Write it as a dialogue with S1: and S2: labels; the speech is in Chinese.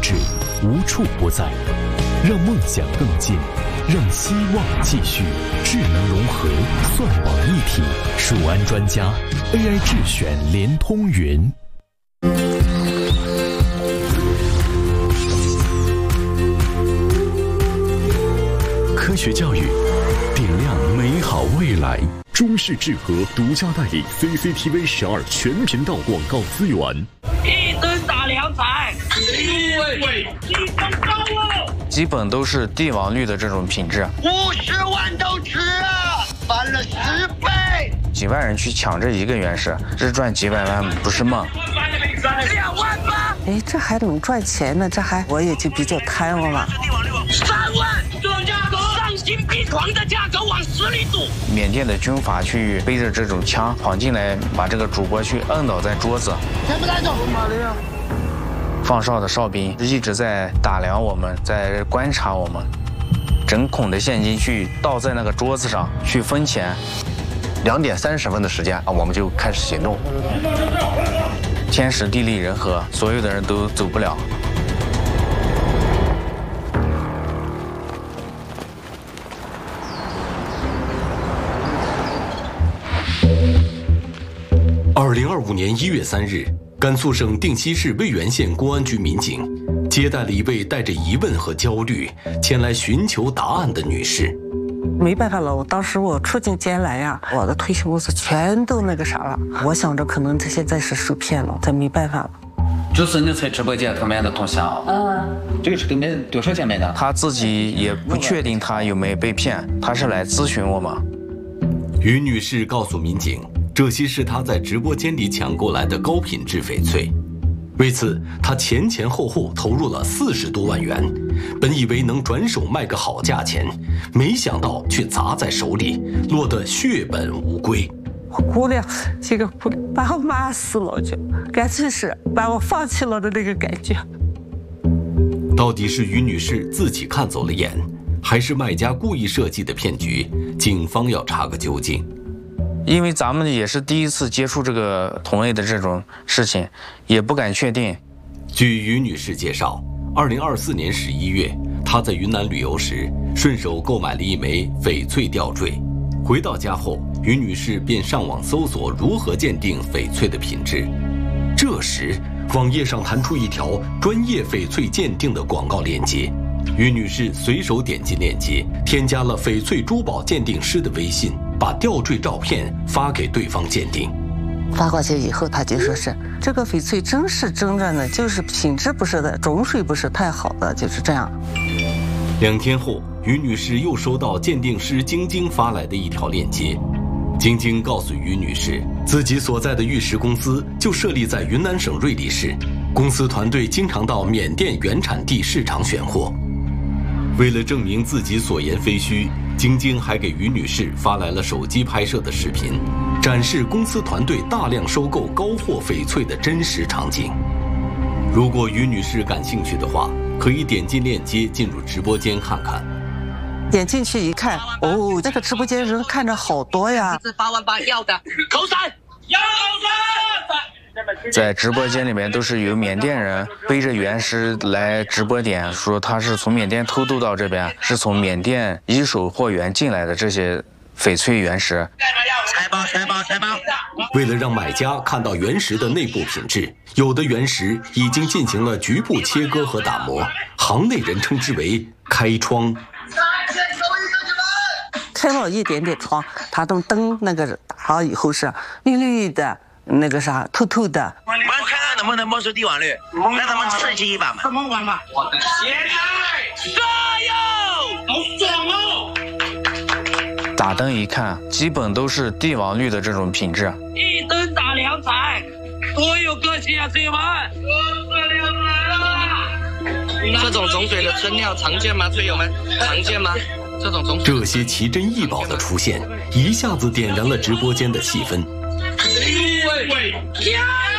S1: 质无处不在，让梦想更近，让希望继续。智能融合，算网一体，数安专家 AI 智选联通云。科学教育，点亮美好未来。中视智和独家代理 CCTV 12全频道广告资源。
S2: 1吨打2彩，11位，积分高了。
S3: 基本都是帝王绿的这种品质。
S2: 50万都值啊，翻了10倍。
S3: 几万人去抢这一个原石，日赚几百万不是梦。
S2: 2万8，
S4: 哎，这还能赚钱呢？这还我也就比较贪了吧。
S2: 3万，这种价格，丧心病狂的价格往死里赌。
S3: 缅甸的军阀去背着这种枪闯进来，把这个主播去摁倒在桌子。
S2: 全部带走。
S3: 放哨的哨兵一直在打量我们，在观察我们，整孔的现金去倒在那个桌子上去分钱。
S5: 2点30分的时间我们就开始行动。
S3: 天时地利人和，所有的人都走不了。
S6: 2025年1月3日，甘肃省定西市渭源县公安局民警接待了一位带着疑问和焦虑前来寻求答案的女士。
S4: 没办法了，当时我出境监来呀，我的退休工资全都那个啥了。我想着可能他现在是受骗了，他没办法了。
S7: 就是你在直播间他买的东西啊？这个是给多少钱买的？
S3: 他自己也不确定他有没有被骗，他是来咨询我们。
S6: 于女士告诉民警，这些是她在直播间里抢过来的高品质翡翠。为此，她前后投入了40多万元，本以为能转手卖个好价钱，没想到却砸在手里，落得血本无归。
S4: 我姑娘，这个姑娘把我骂死了，就干脆是把我放弃了的那个感觉。
S6: 到底是于女士自己看走了眼，还是卖家故意设计的骗局？警方要查个究竟。
S3: 因为咱们也是第一次接触这个同类的这种事情，也不敢确定。
S6: 据于女士介绍，2024年11月，她在云南旅游时，顺手购买了一枚翡翠吊坠。回到家后，于女士便上网搜索如何鉴定翡翠的品质。这时，网页上弹出一条专业翡翠鉴定的广告链接。于女士随手点击链接，添加了翡翠珠宝鉴定师的微信，把吊坠照片发给对方鉴定。
S4: 发过去以后，他就说是这个翡翠真是真的呢，就是品质不是的，种水不是太好的，就是这样。
S6: 2天后，于女士又收到鉴定师晶晶发来的一条链接。晶晶告诉于女士，自己所在的玉石公司就设立在云南省瑞丽市，公司团队经常到缅甸原产地市场选货。为了证明自己所言非虚，晶晶还给于女士发来了手机拍摄的视频，展示公司团队大量收购高货翡翠的真实场景。如果于女士感兴趣的话，可以点击链接进入直播间看看。
S4: 点进去一看，哦，这个直播间人看着好多呀。
S2: 是8万8要的，扣3，要3。
S3: 在直播间里面都是有缅甸人背着原石来直播点，说他是从缅甸偷渡到这边，是从缅甸一手货源进来的这些翡翠原石。
S2: 财报。
S6: 为了让买家看到原石的内部品质，有的原石已经进行了局部切割和打磨，行内人称之为开窗。
S4: 开了一点点窗，它的灯那个打好以后是绿绿的，那个啥透透的。
S2: 我们看看能不能没收帝王绿，让他们刺激一把嘛。怎么玩嘛？我的天哪！加油！好爽哦！
S3: 打灯一看，基本都是帝王绿的这种品质。
S2: 1吨打2彩，多有个性啊，朋友们！这种种水的真料常见吗，队友们？常见吗？
S6: 这些奇珍异宝的出现，一下子点燃了直播间的气氛。
S2: 11位，加油！